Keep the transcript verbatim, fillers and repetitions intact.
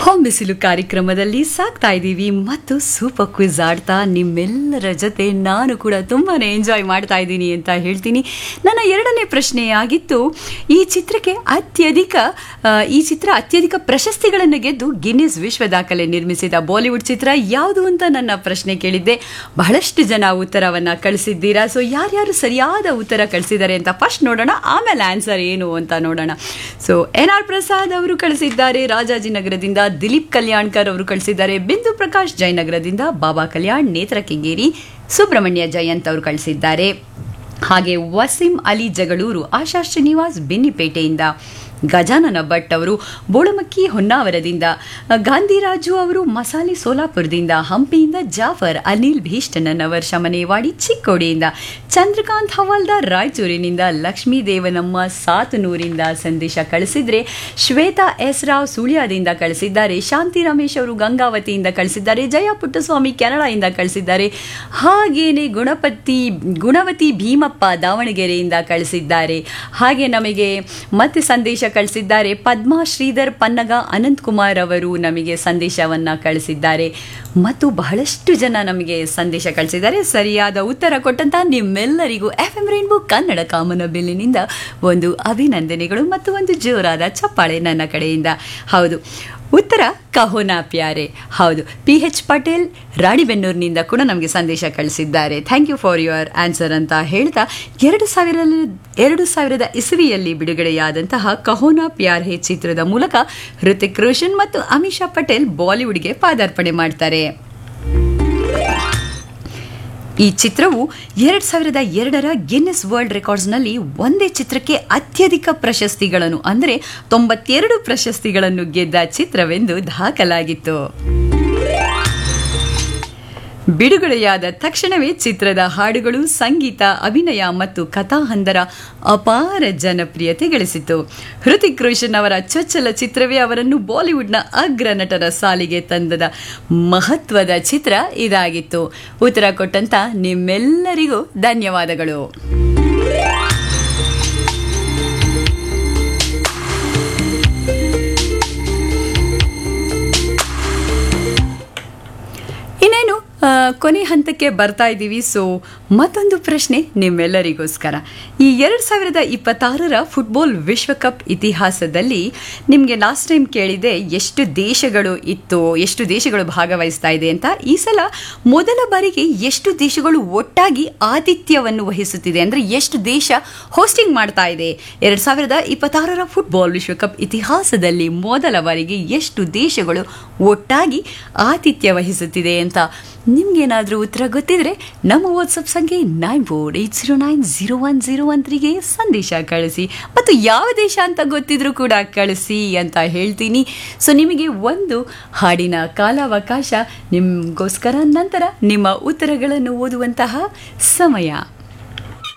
Home ಬಿಸಿಲು ಕಾರ್ಯಕ್ರಮದಲ್ಲಿ ಸಾಕ್ತಾ ಇದ್ದೀವಿ ಮತ್ತು ಸೂಪರ್ ಕ್ವಿಜ್ ಆಡ್ತಾ ನಿಮ್ಮೆಲ್ಲರ ಜೊತೆ ನಾನು ಕೂಡ ತುಂಬಾನೇ ಎಂಜಾಯ್ ಮಾಡ್ತಾ ಇದ್ದೀನಿ ಅಂತ ಹೇಳ್ತೀನಿ. ನನ್ನ ಎರಡನೇ ಪ್ರಶ್ನೆ ಆಗಿತ್ತು, ಈ ಚಿತ್ರಕ್ಕೆ ಅತ್ಯಧಿಕ ಈ ಚಿತ್ರ ಅತ್ಯಧಿಕ ಪ್ರಶಸ್ತಿಗಳನ್ನು ಗೆದ್ದು ಗಿನ್ನಿಸ್ ವಿಶ್ವ ದಾಖಲೆ ನಿರ್ಮಿಸಿದ ಬಾಲಿವುಡ್ ಚಿತ್ರ ಯಾವುದು ಅಂತ ನನ್ನ ಪ್ರಶ್ನೆ ಕೇಳಿದ್ದೆ. ಬಹಳಷ್ಟು ಜನ ಉತ್ತರವನ್ನ ಕಳಿಸಿದ್ದೀರಾ. ಸೊ ಯಾರ್ಯಾರು ಸರಿಯಾದ ಉತ್ತರ ಕಳಿಸಿದ್ದಾರೆ ಅಂತ ಫಸ್ಟ್ ನೋಡೋಣ, ಆಮೇಲೆ ಆನ್ಸರ್ ಏನು ಅಂತ ನೋಡೋಣ. ಸೊ ಎನ್ ಆರ್ ಪ್ರಸಾದ್ ಅವರು ಕಳಿಸಿದ್ದಾರೆ ರಾಜಾಜಿನಗರದಿಂದ, ದಿಲೀಪ್ ಕಲ್ಯಾಣ್ಕರ್ ಅವರು ಕಳಿಸಿದ್ದಾರೆ ಬಿಂದು ಪ್ರಕಾಶ್ ಜಯನಗರದಿಂದ, ಬಾಬಾ ಕಲ್ಯಾಣ್ ನೇತ್ರ ಕೆಂಗೇರಿ, ಸುಬ್ರಹ್ಮಣ್ಯ ಜಯಂತ್ ಅವರು ಕಳಿಸಿದ್ದಾರೆ. ಹಾಗೆ ವಸೀಂ ಅಲಿ ಜಗಳೂರು, ಆಶಾ ಶ್ರೀನಿವಾಸ್ ಬೆನ್ನಿಪೇಟೆಯಿಂದ, ಗಜಾನನ ಭಟ್ ಅವರು ಬೋಳಮಕ್ಕಿ ಹೊನ್ನಾವರದಿಂದ, ಗಾಂಧಿರಾಜು ಅವರು ಮಸಾಲೆ ಸೋಲಾಪುರದಿಂದ, ಹಂಪಿಯಿಂದ ಜಾಫರ್, ಅನಿಲ್ ಭೀಷ್ಟನವರ್ ಶಮನೇವಾಡಿ ಚಿಕ್ಕೋಡಿಯಿಂದ, ಚಂದ್ರಕಾಂತ್ ಹವಾಲ್ದಾರ್ ರಾಯಚೂರಿನಿಂದ, ಲಕ್ಷ್ಮೀ ದೇವನಮ್ಮ ಸಾತನೂರಿಂದ ಸಂದೇಶ ಕಳಿಸಿದ್ರೆ, ಶ್ವೇತಾ ಎಸ್ ರಾವ್ ಸುಳ್ಯದಿಂದ ಕಳಿಸಿದ್ದಾರೆ, ಶಾಂತಿ ರಮೇಶ್ ಅವರು ಗಂಗಾವತಿಯಿಂದ ಕಳಿಸಿದ್ದಾರೆ, ಜಯ ಪುಟ್ಟಸ್ವಾಮಿ ಕೆನಡಾಯಿಂದ ಕಳಿಸಿದ್ದಾರೆ, ಹಾಗೇನೆ ಗುಣಪತಿ ಗುಣವತಿ ಭೀಮಪ್ಪ ದಾವಣಗೆರೆಯಿಂದ ಕಳಿಸಿದ್ದಾರೆ. ಹಾಗೆ ನಮಗೆ ಮತ್ತೆ ಸಂದೇಶ ಕಳಿಸಿದ್ದಾರೆ ಪದ್ಮಾ ಶ್ರೀಧರ್ ಪನ್ನಗ ಅನಂತ್ ಕುಮಾರ್ ಅವರು ನಮಗೆ ಸಂದೇಶವನ್ನ ಕಳಿಸಿದ್ದಾರೆ ಮತ್ತು ಬಹಳಷ್ಟು ಜನ ನಮಗೆ ಸಂದೇಶ ಕಳಿಸಿದ್ದಾರೆ. ಸರಿಯಾದ ಉತ್ತರ ಕೊಟ್ಟಂತ ನಿಮ್ಮೆಲ್ಲರಿಗೂ ಎಫ್ ಎಂ ರೈನ್ಬೋ ಕನ್ನಡ ಕಾಮನಬಿಲ್ಲಿನಿಂದ ಒಂದು ಅಭಿನಂದನೆಗಳು ಮತ್ತು ಒಂದು ಜೋರಾದ ಚಪ್ಪಾಳೆ ನನ್ನ ಕಡೆಯಿಂದ. ಹೌದು, ಉತ್ತರ ಕಹೋನಾ ಪ್ಯಾರೆ. ಹೌದು, ಪಿ ಎಚ್ ಪಟೇಲ್ ರಾಣಿಬೆನ್ನೂರಿನಿಂದ ಕೂಡ ನಮಗೆ ಸಂದೇಶ ಕಳಿಸಿದ್ದಾರೆ. Thank you for your answer ಅಂತ ಹೇಳ್ತಾ, ಎರಡು ಸಾವಿರ ಎರಡು ಸಾವಿರದ ಇಸವಿಯಲ್ಲಿ ಬಿಡುಗಡೆಯಾದಂತಹ ಕಹೋನಾ ಪ್ಯಾರ್ ಹೇ ಚಿತ್ರದ ಮೂಲಕ ಹೃತಿಕ್ ರೋಷನ್ ಮತ್ತು ಅಮಿಷಾ ಪಟೇಲ್ ಬಾಲಿವುಡ್ಗೆ ಪಾದಾರ್ಪಣೆ ಮಾಡ್ತಾರೆ. ಈ ಚಿತ್ರವು ಎರಡ್ ಸಾವಿರದ ಎರಡರ ಗಿನ್ನಿಸ್ ವರ್ಲ್ಡ್ ರೆಕಾರ್ಡ್ಸ್ನಲ್ಲಿ ಒಂದೇ ಚಿತ್ರಕ್ಕೆ ಅತ್ಯಧಿಕ ಪ್ರಶಸ್ತಿಗಳನ್ನು ಅಂದರೆ ತೊಂಬತ್ತೆರಡು ಪ್ರಶಸ್ತಿಗಳನ್ನು ಗೆದ್ದ ಚಿತ್ರವೆಂದು ದಾಖಲಾಗಿತ್ತು. ಬಿಡುಗಡೆಯಾದ ತಕ್ಷಣವೇ ಚಿತ್ರದ ಹಾಡುಗಳು, ಸಂಗೀತ, ಅಭಿನಯ ಮತ್ತು ಕಥಾಹಂದರ ಅಪಾರ ಜನಪ್ರಿಯತೆ ಗಳಿಸಿತು. ಹೃತಿಕ್ ರೋಷನ್ ಅವರ ಚೊಚ್ಚಲ ಚಿತ್ರವೇ ಅವರನ್ನು ಬಾಲಿವುಡ್ನ ಅಗ್ರ ನಟರ ಸಾಲಿಗೆ ತಂದದ ಮಹತ್ವದ ಚಿತ್ರ ಇದಾಗಿತ್ತು. ಉತ್ತರ ಕೊಟ್ಟಂತ ನಿಮ್ಮೆಲ್ಲರಿಗೂ ಧನ್ಯವಾದಗಳು. ಇನ್ನೇನು ಕೊನೆ ಹಂತಕ್ಕೆ ಬರ್ತಾ ಇದ್ದೀವಿ. ಸೊ ಮತ್ತೊಂದು ಪ್ರಶ್ನೆ ನಿಮ್ಮೆಲ್ಲರಿಗೋಸ್ಕರ. ಈ ಎರಡು ಸಾವಿರದ ಇಪ್ಪತ್ತಾರರ ಫುಟ್ಬಾಲ್ ವಿಶ್ವಕಪ್ ಇತಿಹಾಸದಲ್ಲಿ ನಿಮಗೆ ಲಾಸ್ಟ್ ಟೈಮ್ ಕೇಳಿದೆ ಎಷ್ಟು ದೇಶಗಳು ಇತ್ತು, ಎಷ್ಟು ದೇಶಗಳು ಭಾಗವಹಿಸ್ತಾ ಇದೆ ಅಂತ. ಈ ಸಲ ಮೊದಲ ಬಾರಿಗೆ ಎಷ್ಟು ದೇಶಗಳು ಒಟ್ಟಾಗಿ ಆತಿಥ್ಯವನ್ನು ವಹಿಸುತ್ತಿದೆ, ಅಂದರೆ ಎಷ್ಟು ದೇಶ ಹೋಸ್ಟಿಂಗ್ ಮಾಡ್ತಾ ಇದೆ. ಎರಡು ಸಾವಿರದ ಇಪ್ಪತ್ತಾರರ ಫುಟ್ಬಾಲ್ ವಿಶ್ವಕಪ್ ಇತಿಹಾಸದಲ್ಲಿ ಮೊದಲ ಬಾರಿಗೆ ಎಷ್ಟು ದೇಶಗಳು ಒಟ್ಟಾಗಿ ಆತಿಥ್ಯ ವಹಿಸುತ್ತಿದೆ ಅಂತ ನಿಮ್ಗೇನಾದರೂ ಉತ್ತರ ಗೊತ್ತಿದ್ರೆ ನಮ್ಮ ವಾಟ್ಸಪ್ ಸಂಖ್ಯೆ nine four eight zero nine zero one zero one ತ್ರೀಗೆ ಸಂದೇಶ ಕಳಿಸಿ, ಮತ್ತು ಯಾವ ದೇಶ ಅಂತ ಗೊತ್ತಿದ್ರೂ ಕೂಡ ಕಳಿಸಿ ಅಂತ ಹೇಳ್ತೀನಿ. ಸೊ ನಿಮಗೆ ಒಂದು ಹಾಡಿನ ಕಾಲಾವಕಾಶ ನಿಮಗೋಸ್ಕರ, ನಂತರ ನಿಮ್ಮ ಉತ್ತರಗಳನ್ನು ಓದುವಂತಹ ಸಮಯ.